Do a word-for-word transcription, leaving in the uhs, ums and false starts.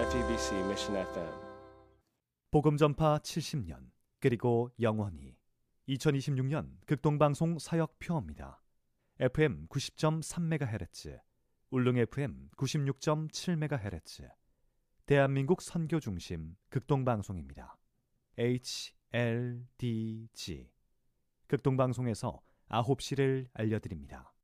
지티비씨 Mission 에프엠. 복음 전파 칠십 년 그리고 영원히 이천이십육 년 극동방송 사역표입니다. 에프엠 구십 점 삼 메가헤르츠, 울릉 에프엠 구십육 점 칠 메가헤르츠, 대한민국 선교중심 극동방송입니다. 에이치엘디지 극동방송에서 아홉 시를 알려드립니다.